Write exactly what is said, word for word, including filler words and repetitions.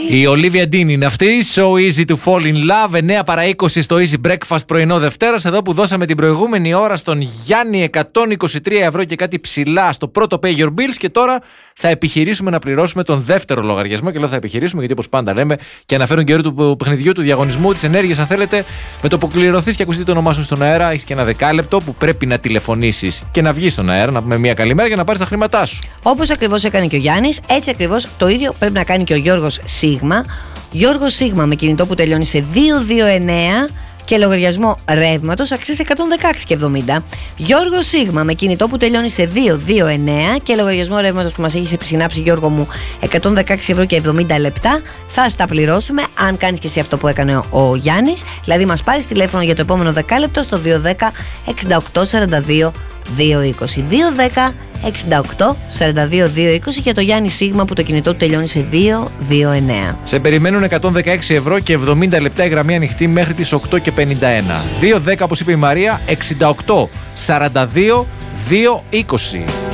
Η Ολίβια Ντίν είναι αυτή. So easy to fall in love. εννέα παρά είκοσι στο Easy Breakfast πρωινό Δευτέρας. Εδώ που δώσαμε την προηγούμενη ώρα στον Γιάννη εκατόν είκοσι τρία ευρώ και κάτι ψηλά στο πρώτο Pay Your Bills. Και τώρα θα επιχειρήσουμε να πληρώσουμε τον δεύτερο λογαριασμό. Και λέω θα επιχειρήσουμε γιατί όπως πάντα λέμε και αναφέρουν καιρό του παιχνιδιού, του διαγωνισμού, της ενέργειας αν θέλετε. Με το που κληρωθείς και ακουστεί το όνομά σου στον αέρα, έχεις και ένα δεκάλεπτο που πρέπει να τηλεφωνήσεις και να βγεις στον αέρα, να πούμε μια καλημέρα για να πάρεις τα χρήματά σου. Όπως ακριβώς έκανε και ο Γιάννης, έτσι ακριβώς το ίδιο πρέπει να κάνει και ο Γιώργος Σίγμα. Γιώργος Σίγμα με κινητό που τελειώνει σε δύο δύο εννέα και λογαριασμό ρεύματος αξίας εκατόν δεκαέξι και εβδομήντα. Γιώργος Σίγμα με κινητό που τελειώνει σε δύο δύο εννέα και λογαριασμό ρεύματος που μας έχει συνάψει Γιώργο μου εκατόν δεκαέξι ευρώ και εβδομήντα λεπτά. Θα στα πληρώσουμε αν κάνεις και εσύ αυτό που έκανε ο Γιάννης. Δηλαδή μας πάρεις τηλέφωνο για το επόμενο δεκάλεπτο στο δύο ένα μηδέν εξήντα οκτώ σαράντα δύο δύο είκοσι. δύο ένα μηδέν εξήντα οκτώ σαράντα δύο δύο είκοσι για το Γιάννη Σίγμα που το κινητό του τελειώνει σε δύο δύο εννέα. Σε περιμένουν εκατόν δεκαέξι ευρώ και εβδομήντα λεπτά, η γραμμή ανοιχτή μέχρι τις οκτώ και πενήντα ένα. δύο ένα μηδέν όπως είπε η Μαρία, εξήντα οκτώ σαράντα δύο δύο είκοσι.